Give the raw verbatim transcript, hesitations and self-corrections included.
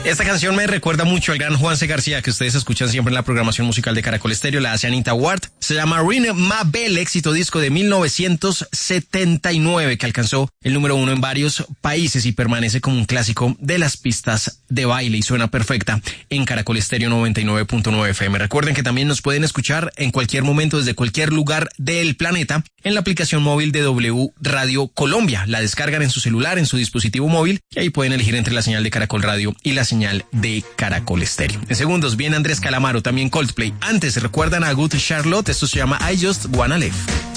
Esta canción me recuerda mucho al gran Juanse García, que ustedes escuchan siempre en la programación musical de Caracol Estéreo. La hace Anita Ward. Se llama Ring My Bell, éxito disco de mil novecientos setenta y nueve, que alcanzó el número uno en varios países y permanece como un clásico de las pistas de baile y suena perfecta en Caracol Estéreo noventa y nueve punto nueve F M. Recuerden que también nos pueden escuchar en cualquier momento desde cualquier lugar del planeta en la aplicación móvil de W Radio Colombia. La descargan en su celular, en su dispositivo móvil, y ahí pueden elegir entre la señal de Caracol Radio y la señal de Caracol Estéreo. En segundos viene Andrés Calamaro, también Coldplay. Antes recuerdan a Good Charlotte, esto se llama I Just Wanna Live.